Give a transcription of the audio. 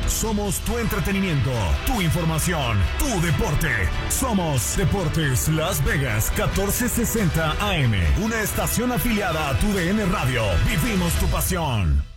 Somos tu entretenimiento, tu información, tu deporte. Somos Deportes Las Vegas 1460 AM. Una estación afiliada a tu DN Radio. Vivimos tu pasión.